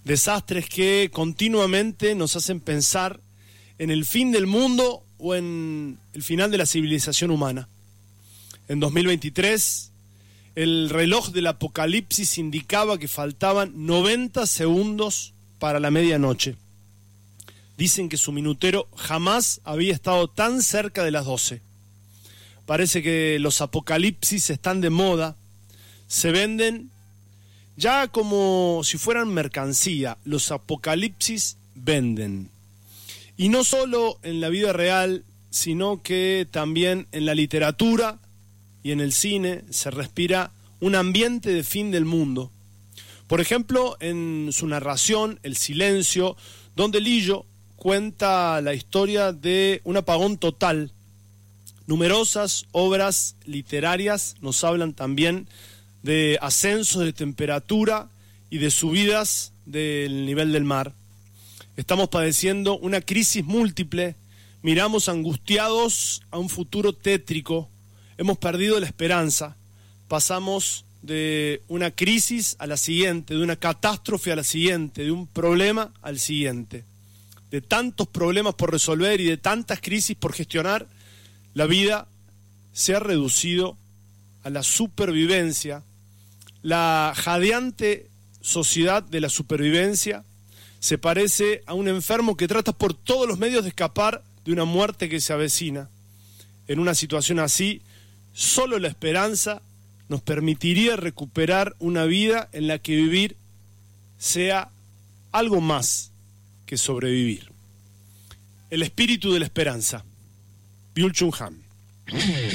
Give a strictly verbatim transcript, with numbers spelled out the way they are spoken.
Desastres que continuamente nos hacen pensar en el fin del mundo o en el final de la civilización humana. En dos mil veintitrés, el reloj del apocalipsis indicaba que faltaban noventa segundos para la medianoche. Dicen que su minutero jamás había estado tan cerca de las doce. Parece que los apocalipsis están de moda, se venden ya como si fueran mercancía. Los apocalipsis venden. Y no solo en la vida real, sino que también en la literatura y en el cine se respira un ambiente de fin del mundo. Por ejemplo, en su narración, El silencio, donde Lillo cuenta la historia de un apagón total. Numerosas obras literarias nos hablan también de ascensos de temperatura y de subidas del nivel del mar. Estamos padeciendo una crisis múltiple, miramos angustiados a un futuro tétrico, hemos perdido la esperanza, pasamos de una crisis a la siguiente, de una catástrofe a la siguiente, de un problema al siguiente. De tantos problemas por resolver y de tantas crisis por gestionar, la vida se ha reducido a la supervivencia. La jadeante sociedad de la supervivencia se parece a un enfermo que trata por todos los medios de escapar de una muerte que se avecina. En una situación así, solo la esperanza nos permitiría recuperar una vida en la que vivir sea algo más que sobrevivir. El espíritu de la esperanza. Byul-Chul Han.